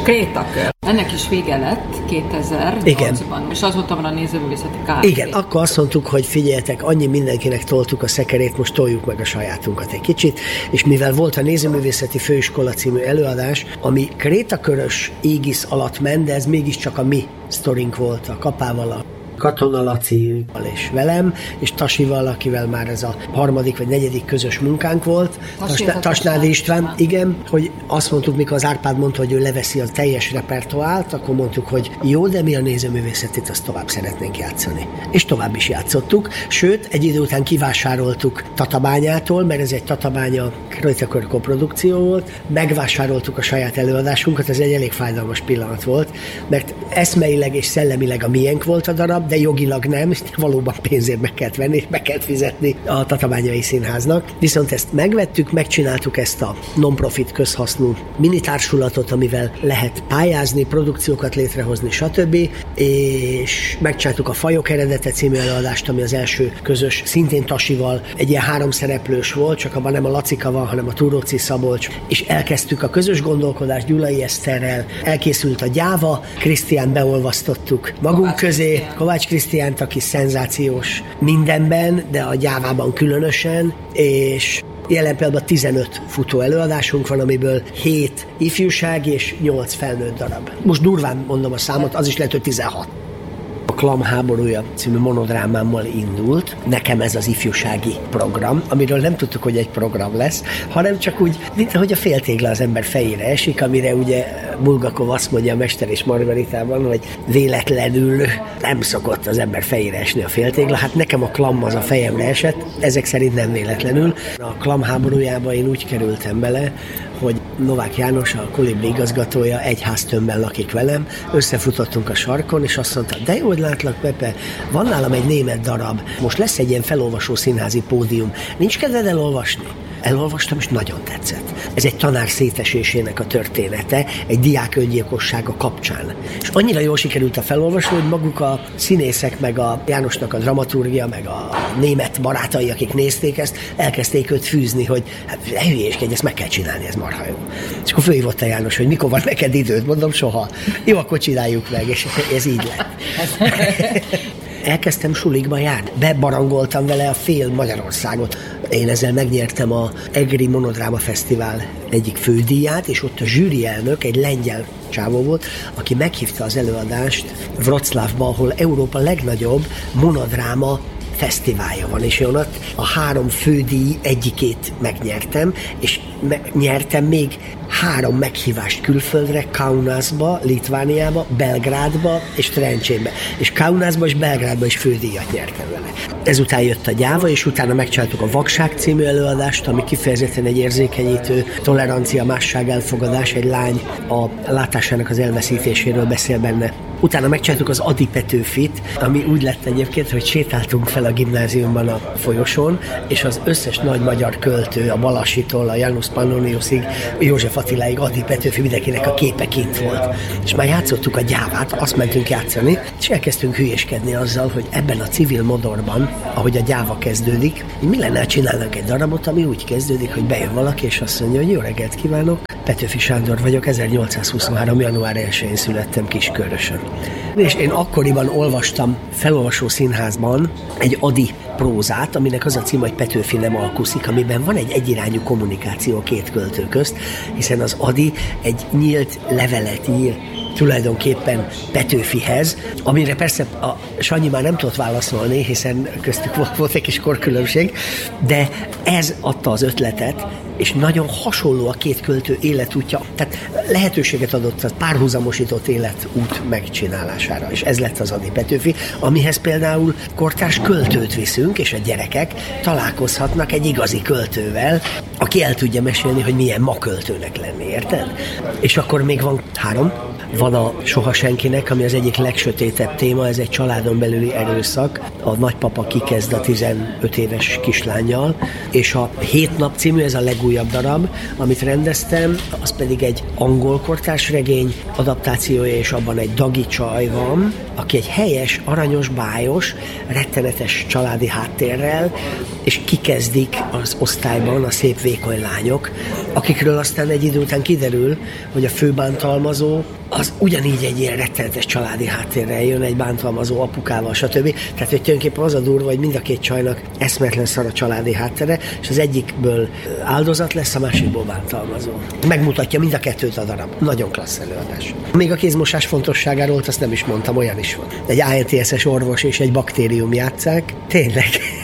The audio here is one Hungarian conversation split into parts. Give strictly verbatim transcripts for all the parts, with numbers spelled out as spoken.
Krétakör. Ennek is vége lett kétezer-nyolcban, és azóta van a Nézőművészeti Kft. Igen, akkor azt mondtuk, hogy figyeljetek, annyi mindenkinek toltuk a szekerét, most toljuk meg a sajátunkat egy kicsit, és mivel volt a Nézőművészeti Főiskola című előadás, ami krétakörös égisz alatt ment, de ez mégiscsak a mi sztorink volt, a Kapával, a Katona Lacival és velem, és Tasival, akivel már ez a harmadik vagy negyedik közös munkánk volt. Tasná- Tasnádi István, igen, hogy azt mondtuk, mikor az Árpád mondta, hogy ő leveszi a teljes repertoárt, akkor mondtuk, hogy jó, de mi a Nézőművészetit azt tovább szeretnénk játszani. És tovább is játszottuk, sőt, egy idő után kivásároltuk Tatabányától, mert ez egy Tatabánya Krétakör koprodukció volt, megvásároltuk a saját előadásunkat, ez egy elég fájdalmas pillanat volt, mert eszmeileg és szellemileg a miénk volt a darab, de jogilag nem, valóban pénzért meg kellett venni, és meg kellett fizetni a Tatabányai Színháznak. Viszont ezt megvettük, megcsináltuk ezt a non-profit közhasznú minitársulatot, amivel lehet pályázni, produkciókat létrehozni, stb. És megcsináltuk a Fajok eredete című előadást, ami az első közös, szintén Tasival, egy ilyen három szereplős volt, csak abban nem a Lacika van, hanem a Túróczi Szabolcs, és elkezdtük a közös gondolkodást Gyulai Eszterrel, elkészült a Gyáva, Krisztián beolvasztottuk magunk Kovács közé, Krisztián. Kovács Krisztiánt, aki szenzációs mindenben, de a Gyávában különösen, és jelen pillanatban tizenöt futó előadásunk van, amiből hét ifjúság és nyolc felnőtt darab. Most durván mondom a számot, az is lehet, hogy tizenhat. A Klam háborúja című monodrámámmal indult. Nekem ez az ifjúsági program, amiről nem tudtuk, hogy egy program lesz, hanem csak úgy, mint ahogy a féltégla az ember fejére esik, amire ugye Bulgakov azt mondja a Mester és Margaritában, hogy véletlenül nem szokott az ember fejére esni a féltégla. Hát nekem a Klam az a fejemre esett, ezek szerint nem véletlenül. A Klam háborújába én úgy kerültem bele, hogy Novák János, a Kolibri igazgatója egy háztömbben lakik velem, összefutottunk a sarkon, és azt mondta, de jó, hogy látlak, Pepe, van nálam egy német darab, most lesz egy ilyen felolvasó színházi pódium, nincs kedved elolvasni? Elolvastam, és nagyon tetszett. Ez egy tanár szétesésének a története, egy diák öngyilkossága kapcsán. És annyira jól sikerült a felolvasó, hogy maguk a színészek, meg a Jánosnak a dramaturgia, meg a német barátai, akik nézték ezt, elkezdték őt fűzni, hogy hát hülyéskedj, ezt meg kell csinálni, ez marha jó. És akkor fölhívott a János, hogy mikor van neked időd, mondom, soha. Jó, akkor csináljuk meg, és ez így lett. Elkezdtem sulikba járni. Bebarangoltam vele a fél Magyarországot. Én ezzel megnyertem a Egri Monodráma Fesztivál egyik fődíját, és ott a zsűri elnök egy lengyel csávó volt, aki meghívta az előadást Wroclawba, ahol Európa legnagyobb monodráma fesztiválja van, és én ott a három fődíj egyikét megnyertem, és me- nyertem még három meghívást külföldre, Kaunasba, Litvániába, Belgrádba és Trencsénbe. És Kaunasba és Belgrádba is fődíjat nyertem vele. Ezután jött a Gyáva, és utána megcsináltuk a Vakság című előadást, ami kifejezetten egy érzékenyítő tolerancia, másság, elfogadás, egy lány a látásának az elveszítéséről beszél benne. Utána megcsináltuk az Adi Petőfit, ami úgy lett egyébként, hogy sétáltunk fel a gimnáziumban a folyosón, és az összes nagy magyar költő, a Balassitól, a Janus Pannoniusig, József Attiláig, Adi Petőfi, mindenkinek a képe kint volt. És már játszottuk a Gyávát, azt mentünk játszani, és elkezdtünk hülyéskedni azzal, hogy ebben a civil modorban, ahogy a Gyáva kezdődik, mi lenne, csinálnánk egy darabot, ami úgy kezdődik, hogy bejön valaki, és azt mondja, hogy jó reggelt kívánok, Petőfi Sándor vagyok, ezernyolcszázhuszonhárom. január elsején születtem Kiskörösön. És én akkoriban olvastam felolvasó színházban egy Adi prózát, aminek az a cím, hogy Petőfi nem alkuszik, amiben van egy egyirányú kommunikáció a két költő közt, hiszen az Adi egy nyílt levelet ír tulajdonképpen Petőfihez, amire persze a Sanyi már nem tudott válaszolni, hiszen köztük volt, volt egy kis korkülönbség, de ez adta az ötletet, és nagyon hasonló a két költő életútja, tehát lehetőséget adott a párhuzamosított életút megcsinálására, és ez lett az Adi Petőfi, amihez például kortárs költőt viszünk, és a gyerekek találkozhatnak egy igazi költővel, aki el tudja mesélni, hogy milyen ma költőnek lenni, érted? És akkor még van három. Van a Soha senkinek, ami az egyik legsötétebb téma, ez egy családon belüli erőszak. A nagypapa kikezd a tizenöt éves kislánnyal, és a Hét nap című, ez a legújabb legújabb darab, amit rendeztem, az pedig egy angol kortárs regény adaptációja, és abban egy dagi csaj van, aki egy helyes, aranyos, bájos, rettenetes családi háttérrel, és kikezdik az osztályban a szép vékony lányok, akikről aztán egy idő után kiderül, hogy a főbántalmazó az ugyanígy egy ilyen rettenetes családi háttérrel jön, egy bántalmazó apukával, stb. Tehát, hogy tulajdonképpen az a durva, hogy mind a két csajnak eszméletlen szar a családi háttere, és az egyikből áldozat lesz, a másikból bántalmazó. Megmutatja mind a kettőt a darab. Nagyon klassz előadás. Még a kézmosás fontosságáról azt nem is mondtam, olyan is van. Egy á en té es-es orvos és egy baktérium játsszák. Tényleg.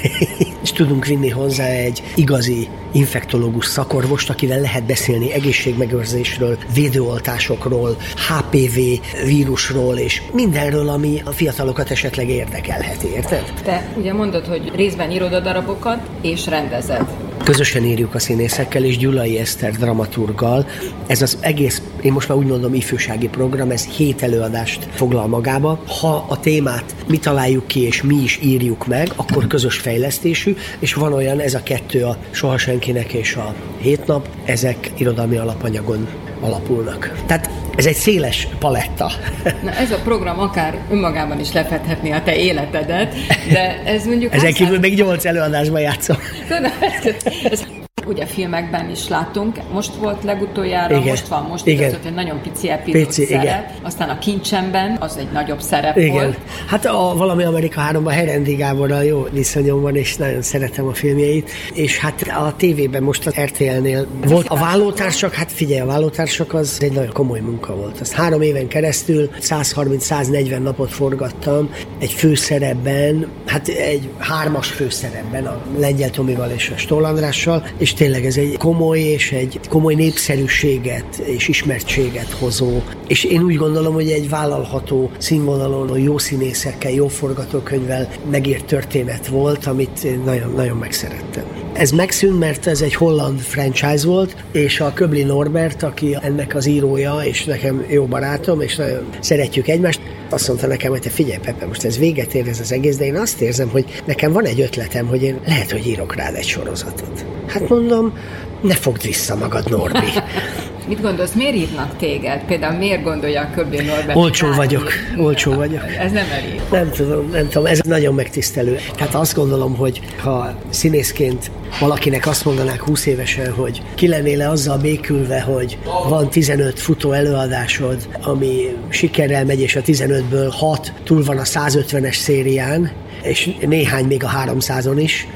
És tudunk vinni hozzá egy igazi infektológus szakorvost, akivel lehet beszélni egészségmegőrzésről, védőoltásokról, há pé vé vírusról, és mindenről, ami a fiatalokat esetleg érdekelheti, érted? Te ugye mondod, hogy részben írod a darabokat, és rendezed. Közösen írjuk a színészekkel, és Gyulai Eszter dramaturggal. Ez az egész, én most már úgy mondom, ifjúsági program, ez hét előadást foglal magába. Ha a témát mi találjuk ki, és mi is írjuk meg, akkor közös fejlesztésű, és van olyan, ez a kettő, a Soha senkinek és a Hét nap, ezek irodalmi alapanyagon alapulnak. Tehát ez egy széles paletta. Na, ez a program akár önmagában is lefedhetné a te életedet, de ez mondjuk... Ezen kívül még nyolc előadásban játszom. Tudom, ez, ugye filmekben is látunk, most volt legutoljára, igen. most van, most igazott egy nagyon pici epizód szerep, igen. Aztán a Kincsemben az egy nagyobb szerep igen. volt. Hát a Valami Amerika háromban Herendi Gáborral jó viszonyom van, és nagyon szeretem a filmjeit, és hát a tévében most az er té el-nél volt a Vállótársak, hát figyelj, a Vállótársak az egy nagyon komoly munka volt. Azt három éven keresztül száz harminc száz negyven napot forgattam egy főszerepben, hát egy hármas főszerepben, a Lengyel Tomival és a Stoll Andrással, és tényleg ez egy komoly és egy komoly népszerűséget és ismertséget hozó, és én úgy gondolom, hogy egy vállalható színvonalon, jó színészekkel, jó forgatókönyvvel megírt történet volt, amit én nagyon, nagyon megszerettem. Ez megszűnt, mert ez egy holland franchise volt, és a Köbli Norbert, aki ennek az írója, és nekem jó barátom, és nagyon szeretjük egymást, azt mondta nekem, hogy te figyelj, Pepe, most ez véget ér ez az egész, de én azt érzem, hogy nekem van egy ötletem, hogy én lehet, hogy írok rád egy sorozatot. Hát mondom, ne fogd vissza magad, Norbi. Mit gondolsz, miért hívnak téged? Például miért gondolja a Köbli Norbert? Olcsó vagyok, olcsó vagyok. Ez nem elég. Nem tudom, nem tudom, ez nagyon megtisztelő. Tehát azt gondolom, hogy ha színészként valakinek azt mondanák húsz évesen, hogy ki lennél azzal békülve, hogy van tizenöt futó előadásod, ami sikerrel megy, és a tizenötből hat túl van a százötvenes szérián, és néhány még a háromszázon is,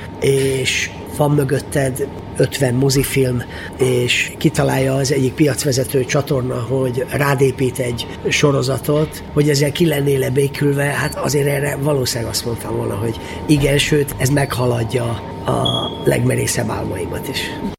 és van mögötted ötven mozifilm, és kitalálja az egyik piacvezető csatorna, hogy rád épít egy sorozatot, hogy ezzel ki lennél békülve, hát azért erre valószínűleg azt mondtam volna, hogy igen, sőt, ez meghaladja a legmerészebb álmaimat is.